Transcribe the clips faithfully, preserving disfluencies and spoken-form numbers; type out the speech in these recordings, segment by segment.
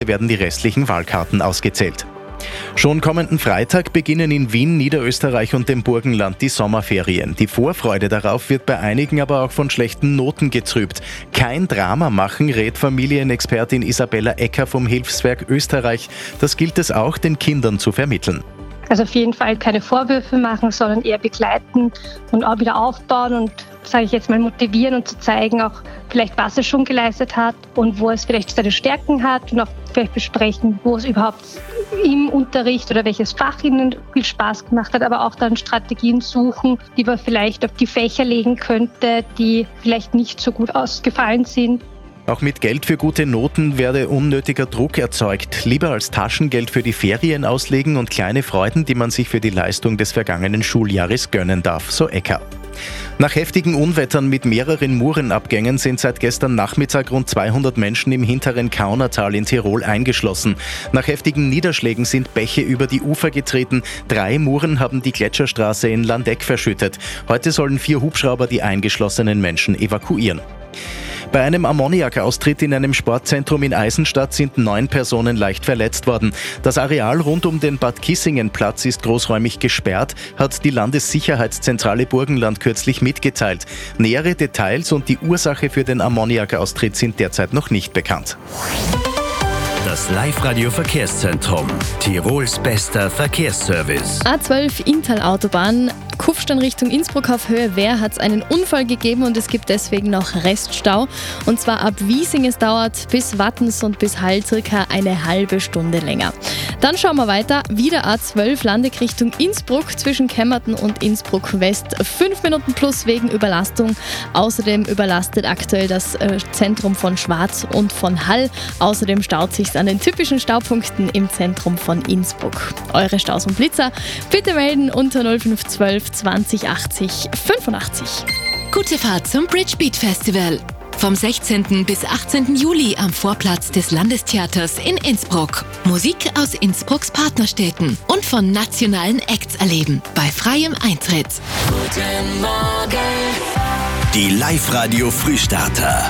werden die restlichen Wahlkarten ausgezählt. Schon kommenden Freitag beginnen in Wien, Niederösterreich und dem Burgenland die Sommerferien. Die Vorfreude darauf wird bei einigen aber auch von schlechten Noten getrübt. Kein Drama machen, rät Familienexpertin Isabella Ecker vom Hilfswerk Österreich. Das gilt es auch, den Kindern zu vermitteln. Also auf jeden Fall keine Vorwürfe machen, sondern eher begleiten und auch wieder aufbauen und, sage ich jetzt mal, motivieren und zu zeigen, auch vielleicht, was es schon geleistet hat und wo es vielleicht seine Stärken hat und auch vielleicht besprechen, wo es überhaupt im Unterricht oder welches Fach ihnen viel Spaß gemacht hat, aber auch dann Strategien suchen, die man vielleicht auf die Fächer legen könnte, die vielleicht nicht so gut ausgefallen sind. Auch mit Geld für gute Noten werde unnötiger Druck erzeugt. Lieber als Taschengeld für die Ferien auslegen und kleine Freuden, die man sich für die Leistung des vergangenen Schuljahres gönnen darf, so Ecker. Nach heftigen Unwettern mit mehreren Murenabgängen sind seit gestern Nachmittag rund zweihundert Menschen im hinteren Kaunertal in Tirol eingeschlossen. Nach heftigen Niederschlägen sind Bäche über die Ufer getreten. Drei Muren haben die Gletscherstraße in Landeck verschüttet. Heute sollen vier Hubschrauber die eingeschlossenen Menschen evakuieren. Bei einem Ammoniakaustritt in einem Sportzentrum in Eisenstadt sind neun Personen leicht verletzt worden. Das Areal rund um den Bad Kissingen-Platz ist großräumig gesperrt, hat die Landessicherheitszentrale Burgenland kürzlich mitgeteilt. Nähere Details und die Ursache für den Ammoniakaustritt sind derzeit noch nicht bekannt. Das Live-Radio-Verkehrszentrum. Tirols bester Verkehrsservice. A zwölf Inntal-Autobahn. Kufstein Richtung Innsbruck auf Höhe Wehr hat es einen Unfall gegeben und es gibt deswegen noch Reststau. Und zwar ab Wiesing. Es dauert bis Wattens und bis Hall circa eine halbe Stunde länger. Dann schauen wir weiter. Wieder A zwölf Landeck Richtung Innsbruck zwischen Kemmerton und Innsbruck West. Fünf Minuten plus wegen Überlastung. Außerdem überlastet aktuell das äh, Zentrum von Schwarz und von Hall. Außerdem staut sich an den typischen Staupunkten im Zentrum von Innsbruck. Eure Staus und Blitzer bitte melden unter null fünf zwölf zwanzig achtzig fünfundachtzig. Gute Fahrt zum Bridge Beat Festival. Vom sechzehnten bis achtzehnten Juli am Vorplatz des Landestheaters in Innsbruck. Musik aus Innsbrucks Partnerstädten und von nationalen Acts erleben. Bei freiem Eintritt. Guten Morgen. Die Live-Radio Frühstarter.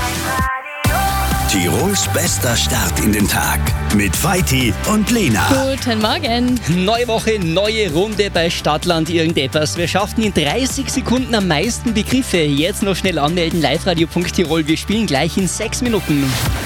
Tirols bester Start in den Tag mit Vaiti und Lena. Guten Morgen. Neue Woche, neue Runde bei Stadtland irgendetwas. Wir schaffen in dreißig Sekunden am meisten Begriffe. Jetzt noch schnell anmelden, liveradio punkt tirol. Wir spielen gleich in sechs Minuten.